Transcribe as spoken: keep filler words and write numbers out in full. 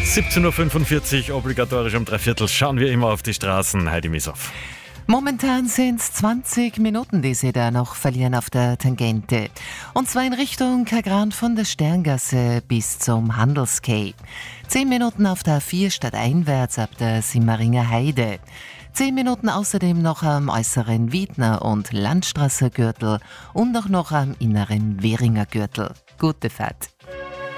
siebzehn Uhr fünfundvierzig, obligatorisch um drei Viertel, schauen wir immer auf die Straßen. Heidi Misoff. Momentan sind es zwanzig Minuten, die Sie da noch verlieren auf der Tangente. Und zwar in Richtung Kagran von der Sterngasse bis zum Handelskei. Zehn Minuten auf der A vier stadteinwärts ab der Simmeringer Heide. Zehn Minuten außerdem noch am äußeren Wiedner- und Landstraßer Gürtel und auch noch am inneren Währinger Gürtel. Gute Fahrt.